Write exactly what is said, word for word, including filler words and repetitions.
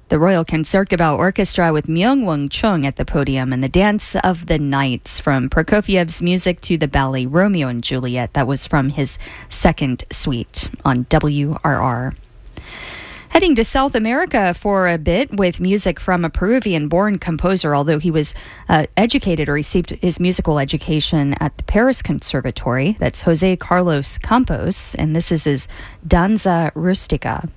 The Royal Concertgebouw Orchestra with Myung-Whun Chung at the podium, and the Dance of the Nights from Prokofiev's music to the ballet Romeo and Juliet. That was from his second suite on W R R. Heading to South America for a bit with music from a Peruvian-born composer, although he was uh, educated or received his musical education at the Paris Conservatory. That's Jose Carlos Campos, and this is his Danza Rustica.